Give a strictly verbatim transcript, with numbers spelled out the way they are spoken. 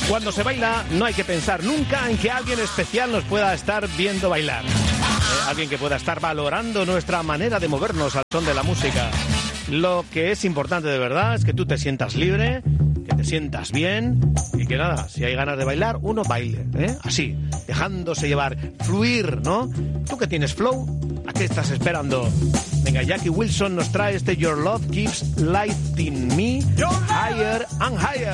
Cuando se baila no hay que pensar nunca en que alguien especial nos pueda estar viendo bailar. Eh, alguien que pueda estar valorando nuestra manera de movernos al son de la música. Lo que es importante de verdad es que tú te sientas libre, que te sientas bien y que nada, si hay ganas de bailar, uno baile, ¿eh? Así, dejándose llevar, fluir, ¿no? Tú que tienes flow, ¿a qué estás esperando? Venga, Jackie Wilson nos trae este Your Love Keeps Lighting Me Higher and Higher.